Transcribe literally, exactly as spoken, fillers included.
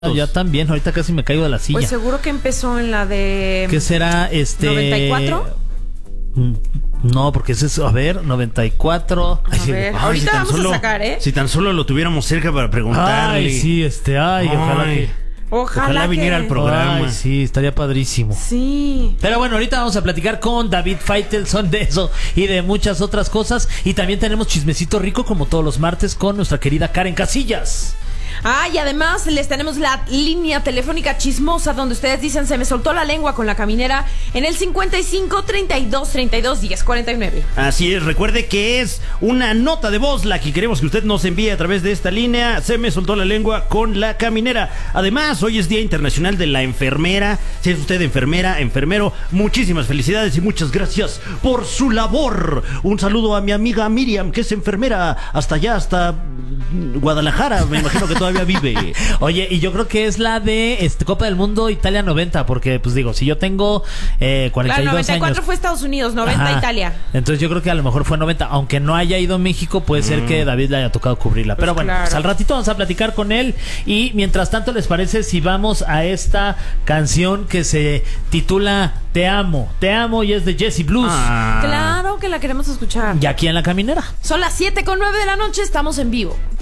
Ya también, ahorita casi me caigo de la silla. Pues seguro que empezó en la de... ¿Qué será? Este... ¿noventa y cuatro? No, porque ese es, a ver, noventa y cuatro. A Ay, ver, Ay, ahorita si tan vamos solo, a sacar, ¿eh? Si tan solo lo tuviéramos cerca para preguntarle. Ay, sí, este, ay, Ay. ojalá que... Ojalá, Ojalá que... viniera al programa. Ay, sí, estaría padrísimo. Sí. Pero bueno, ahorita vamos a platicar con David Faitelson de eso y de muchas otras cosas. Y también tenemos chismecito rico como todos los martes con nuestra querida Karen Casillas. Ah, y además les tenemos la línea telefónica chismosa donde ustedes dicen se me soltó la lengua con la caminera en el cincuenta y cinco, treinta y dos, treinta y dos, diez, cuarenta y nueve. Así es, recuerde que es una nota de voz la que queremos que usted nos envíe a través de esta línea. Se me soltó la lengua con la caminera. Además, hoy es Día Internacional de la Enfermera. Si es usted enfermera, enfermero, muchísimas felicidades y muchas gracias por su labor. Un saludo a mi amiga Miriam, que es enfermera hasta allá, hasta Guadalajara. Me imagino que todavía vive. Oye, y yo creo que es la de este, Copa del Mundo Italia noventa, porque pues digo, si yo tengo eh, cuarenta y dos Claro, noventa y cuatro años, fue Estados Unidos, noventa ajá, Italia. Entonces yo creo que a lo mejor fue noventa, aunque no haya ido a México, puede ser que David le haya tocado cubrirla. Pues Pero bueno, claro. pues al ratito vamos a platicar con él. Y mientras tanto, ¿les parece si vamos a esta canción que se titula Te amo, te amo, y es de Jessie Blues? Ah. Claro que la queremos escuchar. Y aquí en La Caminera. Son las siete con nueve de la noche, estamos en vivo.